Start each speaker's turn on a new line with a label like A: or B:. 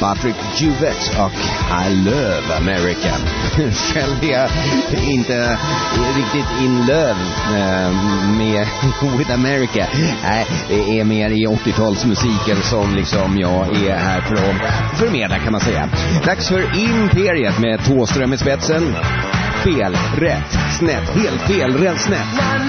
A: Patrick Juvett och I Love America. Själv är jag inte riktigt in love med with America. Nej, det är mer i 80-talsmusiken som liksom jag är här för att förmedla, kan man säga. Dags för Imperiet med Thåström i spetsen. Fel, rätt, snett, helt fel, rätt, snett.